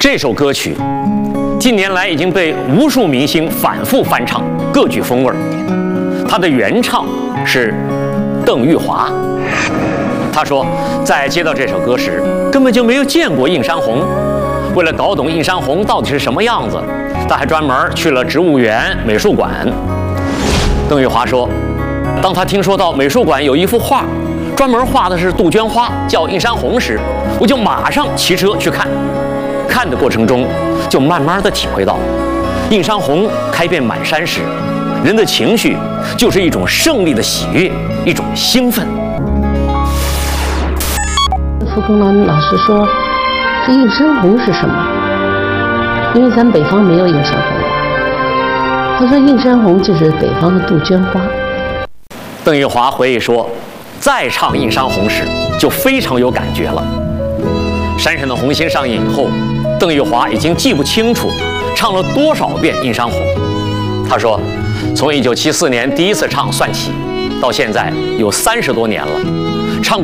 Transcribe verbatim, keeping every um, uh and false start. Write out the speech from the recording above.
这首歌曲近年来已经被无数明星反复翻唱，各具风味。它的原唱是邓玉华。他说，在接到这首歌时，根本就没有见过映山红。为了搞懂映山红到底是什么样子，他还专门去了植物园美术馆。邓玉华说，当他听说到美术馆有一幅画，专门画的是杜鹃花，叫映山红时，我就马上骑车去看。看的过程中，就慢慢的体会到，映山红开遍满山时，人的情绪就是一种胜利的喜悦，一种兴奋。 傅庚老老师说，这映山红是什么？因为咱北方没有映山红。他说映山红就是北方的杜鹃花。 邓玉华回忆说，再唱映山红时就非常有感觉了。山上的红星上映以后，邓玉华已经记不清楚唱了多少遍映山红。他说，从一九七四年第一次唱算起，到现在有三十多年了，唱过